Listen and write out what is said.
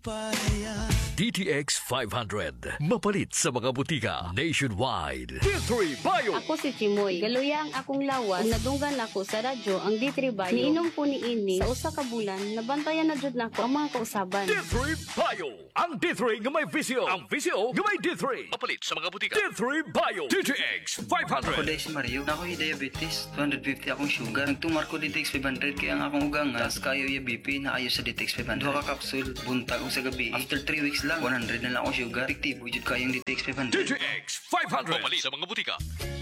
DTX 500. Mapalit sa mga butika nationwide. D3 Bio. Ako si Chimoy. Galuya ang akong lawas. Kung nadunggan ako sa radyo ang D3 Bio. Niinom ko ni ini sa usa ka bulan. Nabantayan na jud nako ang mga kausaban. D3 Bio. Ang D3 nga may visyo. Ang visyo nga may D3. Mapalit sa mga butika. D3 Bio. DTX 500. Ako dahil si Mario, na ako'y diabetes, 250 akong sugar. Nagtumar ko DTX 500 kaya ang akong ugangas, kayo yung BP na ayos sa DTX 500. Duha ka kapsul, buntag ko sa gabi. After 3 weeks lang, 100 na lang akong sugar. Efektibo, jud kayong DTX 500. DTX 500. Mapalit sa mga butika.